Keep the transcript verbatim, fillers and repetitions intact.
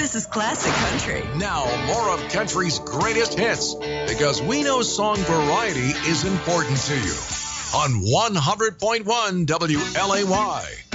This is classic country. Now, more of country's greatest hits, because we know song variety is important to you. On one hundred point one W L A Y.